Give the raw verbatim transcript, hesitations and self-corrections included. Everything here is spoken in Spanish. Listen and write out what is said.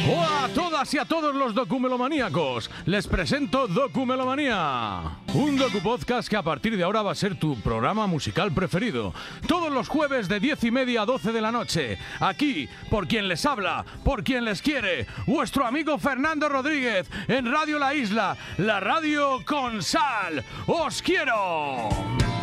Hola a todas y a todos los documelomaníacos. Les presento Documelomanía, un docupodcast que a partir de ahora va a ser tu programa musical preferido. Todos los jueves de diez y media a doce de la noche. Aquí, por quien les habla, por quien les quiere, vuestro amigo Fernando Rodríguez en Radio La Isla, la radio con sal. ¡Os quiero!